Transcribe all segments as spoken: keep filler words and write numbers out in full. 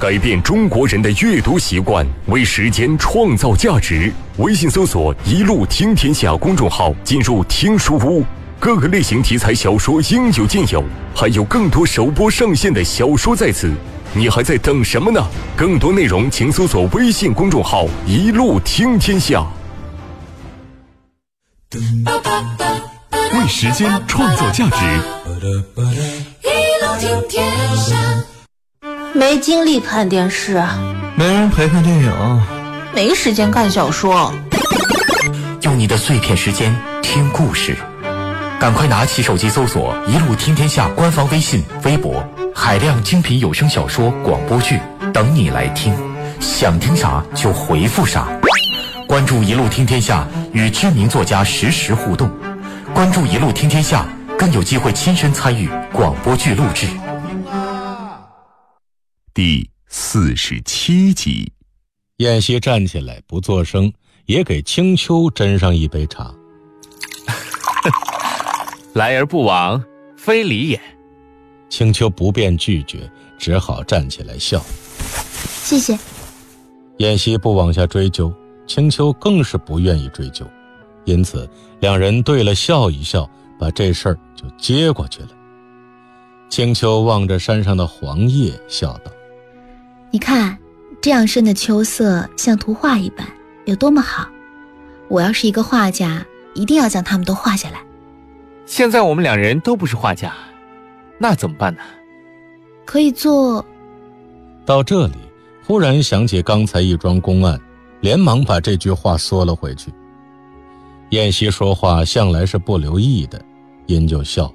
改变中国人的阅读习惯，为时间创造价值。微信搜索“一路听天下”公众号，进入听书屋，各个类型题材小说应有尽有，还有更多首播上线的小说在此，你还在等什么呢？更多内容请搜索微信公众号“一路听天下”。为时间创造价值， 一路听天下。没精力看电视， 没人陪看电影， 没时间看小说。 用你的碎片时间听故事，赶快拿起手机搜索“一路听天下”官方微信、微博，海量精品有声小说、广播剧等你来听，想听啥就回复啥。关注“一路听天下”，与知名作家实时互动。关注“一路听天下”，更有机会亲身参与广播剧录制。 第四十七集， 燕西站起来不作声，也给青秋斟上一杯茶。 来而不往非礼也。 青秋不便拒绝，只好站起来笑。 谢谢。 燕西不往下追究，青秋更是不愿意追究，因此两人对了笑一笑，把这事儿就接过去了。青秋望着山上的黄叶，笑道： 你看，这样深的秋色像图画一般，有多么好！我要是一个画家，一定要将它们都画下来。 现在我们两人都不是画家，那怎么办呢？ 可以做…… 到这里，忽然想起刚才一桩公案，连忙把这句话缩了回去。燕西说话向来是不留意的，因就笑：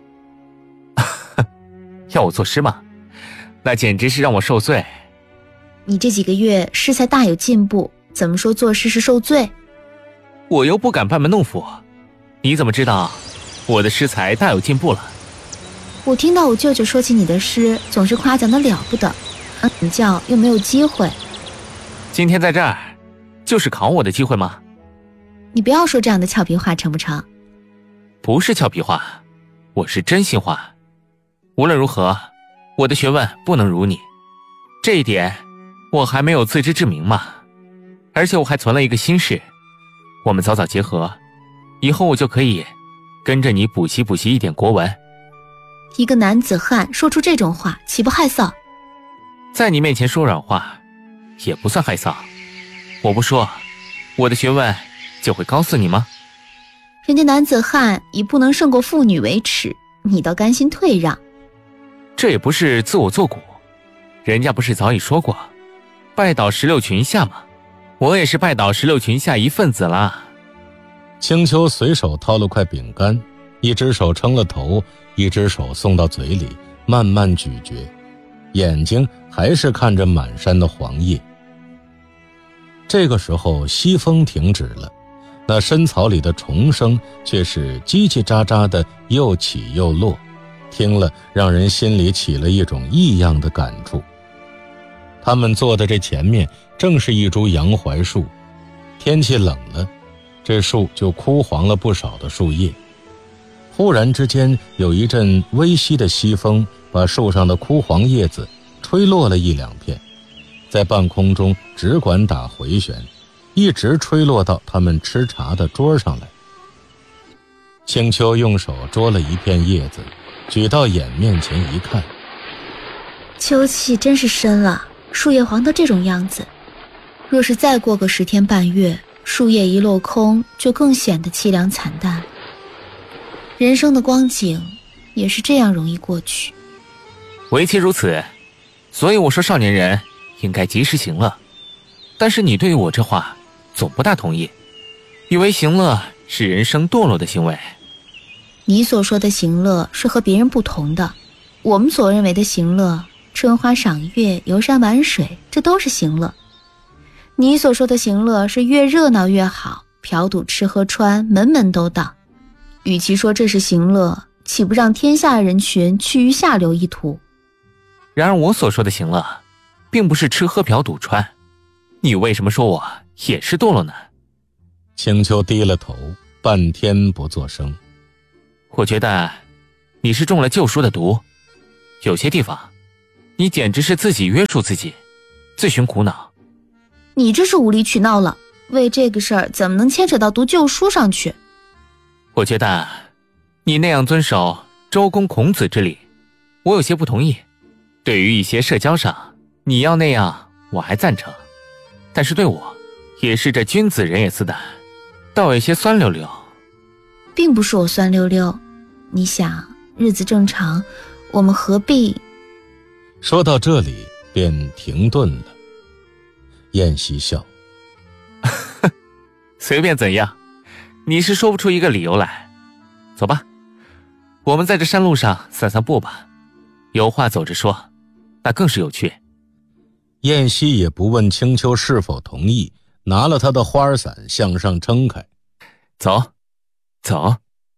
要我作诗吗？那简直是让我受罪。 你这几个月诗才大有进步，怎么说作诗是受罪？ 我又不敢班门弄斧，你怎么知道我的诗才大有进步了？ 我听到我舅舅说起你的诗，总是夸奖得了不得，请教又没有机会。 今天在这儿，就是考我的机会吗？ 你不要说这样的俏皮话，成不成？ 不是俏皮话，我是真心话。无论如何，我的学问不能如你，这一点我还没有自知之明嘛。而且我还存了一个心事，我们早早结合，以后我就可以跟着你补习补习一点国文。 一个男子汉说出这种话，岂不害臊？ 在你面前说软话也不算害臊，我不说，我的学问就会高似你吗？ 人家男子汉以不能胜过妇女为耻，你倒甘心退让。 这也不是自我作古，人家不是早已说过拜倒石榴裙下吗？我也是拜倒石榴裙下一份子啦。 青秋随手掏了块饼干，一只手撑了头，一只手送到嘴里，慢慢咀嚼，眼睛还是看着满山的黄叶。这个时候西风停止了，那深草里的虫声却是叽叽喳喳的又起又落，听了让人心里起了一种异样的感触。他们坐的这前面正是一株洋槐树，天气冷了，这树就枯黄了不少的树叶。忽然之间有一阵微窸的西风，把树上的枯黄叶子吹落了一两片，在半空中只管打回旋，一直吹落到他们吃茶的桌上来。青秋用手捉了一片叶子，举到眼面前一看， 秋气真是深了，树叶黄到这种样子，若是再过个十天半月，树叶一落空，就更显得凄凉惨淡。人生的光景也是这样容易过去。 唯其如此，所以我说少年人应该及时行乐。但是你对于我这话总不大同意，以为行乐是人生堕落的行为。 你所说的行乐是和别人不同的，我们所认为的行乐，春花赏月、游山玩水，这都是行乐。你所说的行乐是越热闹越好，嫖赌吃喝穿门门都到。与其说这是行乐，岂不让天下人群趋于下流一途？ 然而我所说的行乐并不是吃喝嫖赌穿，你为什么说我也是堕落呢？ 青秋低了头，半天不作声。 我觉得你是中了旧书的毒，有些地方你简直是自己约束自己， 自寻苦恼。 你这是无理取闹了，为这个事儿怎么能牵扯到读旧书上去？ 我觉得你那样遵守周公孔子之礼，我有些不同意。对于一些社交上，你要那样我还赞成，但是对我也是这君子人也似的，倒有些酸溜溜。 并不是我酸溜溜，你想日子正常，我们何必…… 说到这里便停顿了。燕西笑， 随便怎样，你是说不出一个理由来。走吧，我们在这山路上散散步吧，有话走着说，那更是有趣。 燕西也不问青秋是否同意，拿了他的花伞向上撑开。 走走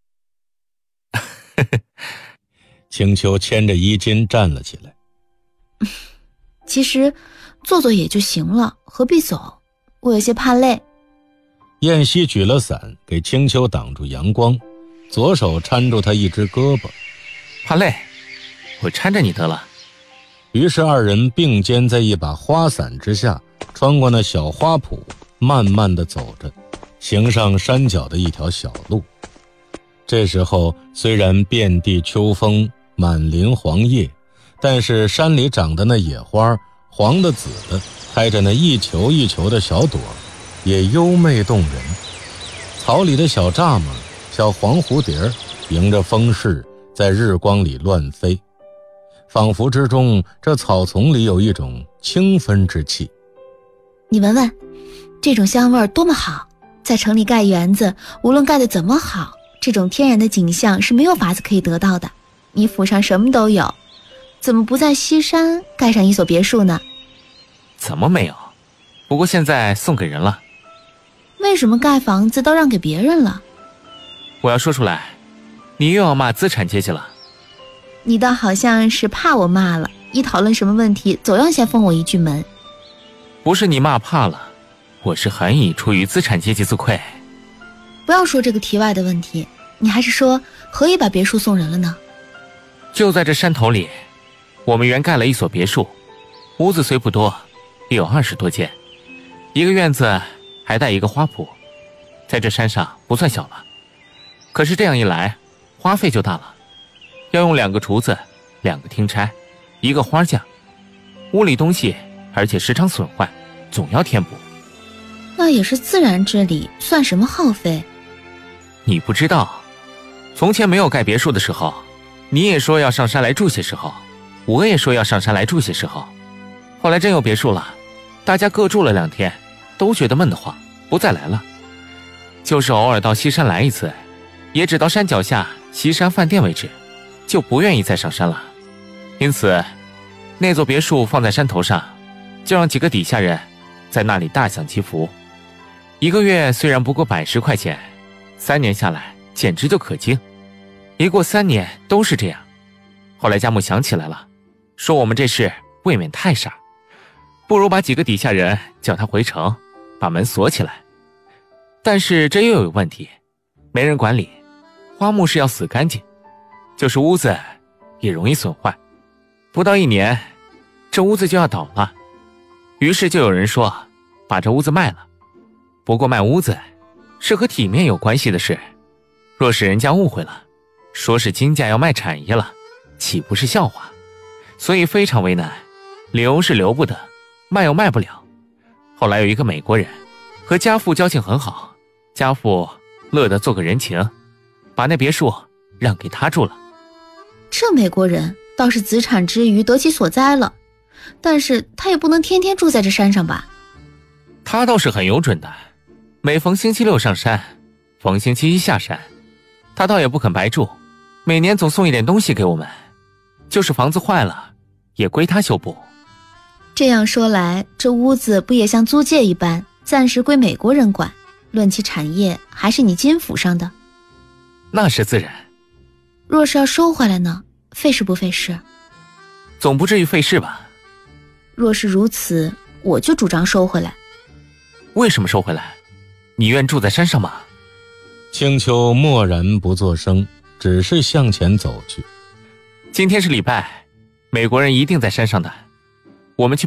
青秋牵着衣襟站了起来。 其实坐坐也就行了，何必走？我有些怕累。 燕西举了伞给青秋挡住阳光，左手搀住他一只胳膊。 怕累，我搀着你得了。 于是二人并肩在一把花伞之下，穿过那小花圃，慢慢地走着，行上山脚的一条小路。这时候虽然遍地秋风，满林黄叶，但是山里长的那野花，黄的紫的，开着那一球一球的小朵，也优美动人。草里的小蚱蜢、小黄蝴蝶迎着风势在日光里乱飞，仿佛之中这草丛里有一种清芬之气。 你闻闻，这种香味多么好！在城里盖园子，无论盖得怎么好，这种天然的景象是没有法子可以得到的。你府上什么都有，怎么不在西山盖上一所别墅呢？ 怎么没有？不过现在送给人了。 为什么盖房子都让给别人了？ 我要说出来，你又要骂资产阶级了。 你倒好像是怕我骂了，一讨论什么问题总要先封我一句门。 不是你骂怕了，我是很以出于资产阶级自愧。 不要说这个题外的问题，你还是说何以把别墅送人了呢？ 就在这山头里，我们原盖了一所别墅，屋子虽不多，也有二十多间，一个院子还带一个花圃，在这山上不算小了。可是这样一来，花费就大了，要用两个厨子，两个听差，一个花匠，屋里东西而且时常损坏，总要添补。 那也是自然之理，算什么耗费？ 你不知道，从前没有盖别墅的时候，你也说要上山来住些时候，我也说要上山来住些时候。后来真有别墅了，大家各住了两天，都觉得闷得慌，不再来了。就是偶尔到西山来一次，也只到山脚下西山饭店为止，就不愿意再上山了。因此那座别墅放在山头上，就让几个底下人在那里大享其福。一个月虽然不过百十块钱，三年下来简直就可敬。一过三年都是这样。后来家母想起来了，说我们这事未免太傻，不如把几个底下人叫他回城，把门锁起来。但是这又有问题，没人管理，花木是要死干净，就是屋子也容易损坏，不到一年这屋子就要倒了。于是就有人说把这屋子卖了。不过卖屋子是和体面有关系的事，若是人家误会了，说是金价要卖产业了，岂不是笑话？所以非常为难，留是留不得，卖又卖不了。后来有一个美国人和家父交情很好，家父乐得做个人情，把那别墅让给他住了。 这美国人倒是子产之余得其所哉了，但是他也不能天天住在这山上吧？ 他倒是很有准的，每逢星期六上山，逢星期一下山，他倒也不肯白住，每年总送一点东西给我们，就是房子坏了也归他修补。 这样说来，这屋子不也像租界一般，暂时归美国人管，论其产业还是你金府上的？ 那是自然。 若是要收回来呢，费事不费事？ 总不至于费事吧？ 若是如此，我就主张收回来。 为什么收回来？你愿住在山上吗？ 青秋默然不作声，只是向前走去。 今天是礼拜，美国人一定在山上的，我们去